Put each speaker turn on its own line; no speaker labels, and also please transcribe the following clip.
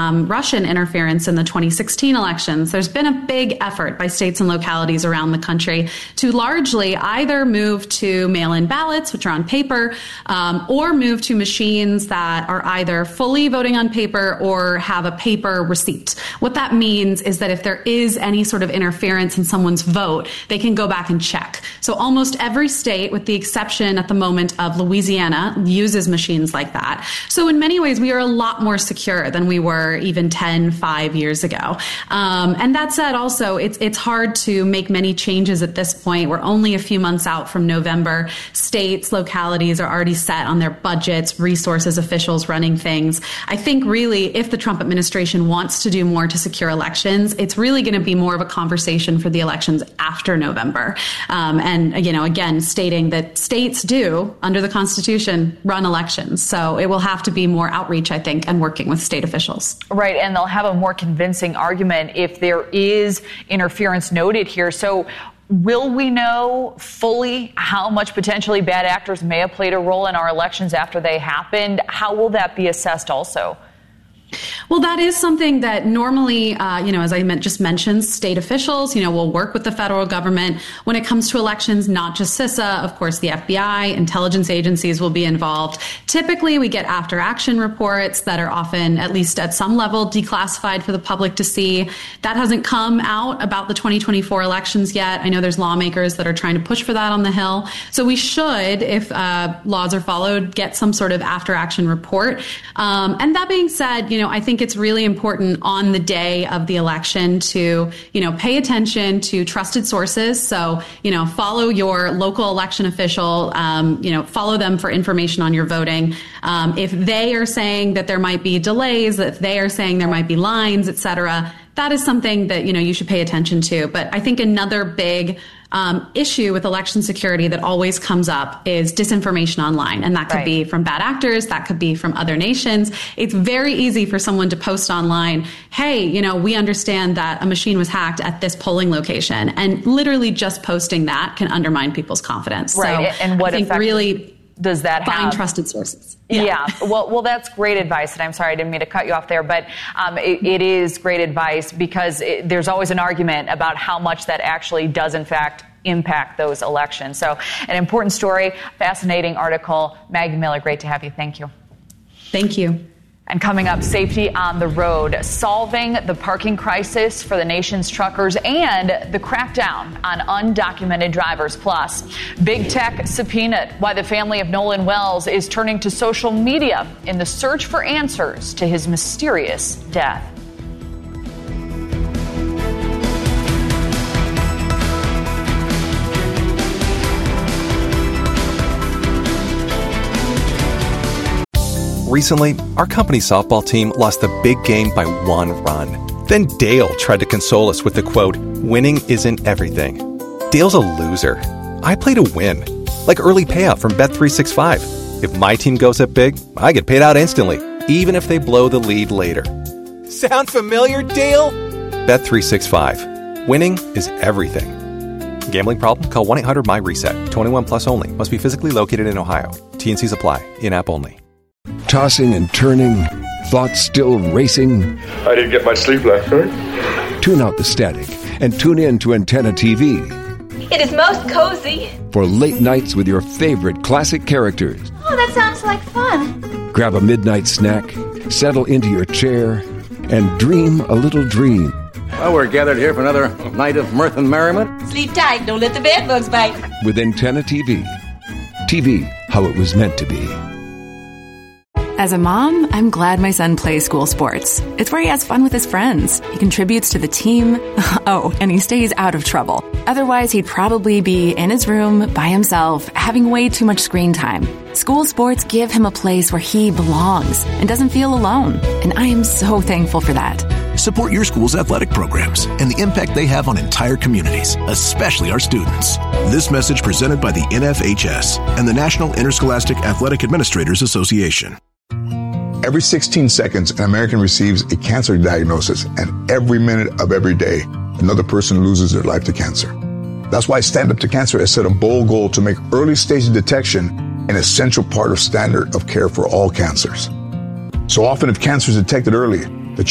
Russian interference in the 2016 elections, there's been a big effort by states and localities around the country to largely either move to mail-in ballots, which are on paper, or move to machines that are either fully voting on paper or have a paper receipt. What that means is that if there is any sort of interference in someone's vote, they can go back and check. So almost every state, with the exception at the moment of Louisiana, uses machines like that. So in many ways, we are a lot more secure than we were even 5 years ago. And that said, also, it's hard to make many changes at this point. We're only a few months out from November. States, localities are already set on their budgets, resources, officials running things. I think really, if the Trump administration wants to do more to secure elections, it's really going to be more of a conversation for the elections after November. And, again, stating that states do, under the Constitution, run elections. So it will have to be more outreach, I think, and working with state officials.
Right, and they'll have a more convincing argument if there is interference noted here. So will we know fully how much potentially bad actors may have played a role in our elections after they happened? How will that be assessed also?
Well, that is something that normally, as I just mentioned, state officials, will work with the federal government when it comes to elections, not just CISA. Of course, the FBI, intelligence agencies will be involved. Typically, we get after action reports that are often, at least at some level, declassified for the public to see. That hasn't come out about the 2024 elections yet. I know there's lawmakers that are trying to push for that on the Hill. So we should, if laws are followed, get some sort of after action report. And that being said, I think it's really important on the day of the election to, pay attention to trusted sources. So, follow your local election official, follow them for information on your voting. If they are saying that there might be delays, if they are saying there might be lines, et cetera, that is something that, you should pay attention to. But I think another big issue with election security that always comes up is disinformation online. And that could be from bad actors. That could be from other nations. It's very easy for someone to post online, hey, we understand that a machine was hacked at this polling location. And literally just posting that can undermine people's confidence.
Right.
So
and what
I think really
does that
find
have?
Trusted sources.
Yeah. Well, that's great advice. And I'm sorry, I didn't mean to cut you off there, but it is great advice because there's always an argument about how much that actually does, in fact, impact those elections. So an important story, fascinating article. Maggie Miller, great to have you. Thank you.
Thank you.
And coming up, safety on the road, solving the parking crisis for the nation's truckers and the crackdown on undocumented drivers. Plus, big tech subpoenaed why the family of Nolan Wells is turning to social media in the search for answers to his mysterious death.
Recently, our company's softball team lost the big game by 1 run. Then Dale tried to console us with the quote, "Winning isn't everything." Dale's a loser. I play to win. Like early payout from Bet365. If my team goes up big, I get paid out instantly, even if they blow the lead later. Sound familiar, Dale? Bet365. Winning is everything. Gambling problem? Call 1-800-MY-RESET. 21 plus only. Must be physically located in Ohio. T&Cs apply. In-app only.
Tossing and turning, thoughts still racing.
I didn't get much sleep last night.
Tune out the static and tune in to Antenna TV.
It is most cozy.
For late nights with your favorite classic characters.
Oh, that sounds like fun.
Grab a midnight snack, settle into your chair, and dream a little dream.
Well, we're gathered here for another night of mirth and merriment.
Sleep tight, don't let the bed bugs bite.
With Antenna TV. TV, how it was meant to be.
As a mom, I'm glad my son plays school sports. It's where he has fun with his friends. He contributes to the team. Oh, and he stays out of trouble. Otherwise, he'd probably be in his room by himself, having way too much screen time. School sports give him a place where he belongs and doesn't feel alone. And I am so thankful for that.
Support your school's athletic programs and the impact they have on entire communities, especially our students. This message presented by the NFHS and the National Interscholastic Athletic Administrators Association.
Every 16 seconds, an American receives a cancer diagnosis, and every minute of every day, another person loses their life to cancer. That's why Stand Up to Cancer has set a bold goal to make early stage detection an essential part of standard of care for all cancers. So often, if cancer is detected early,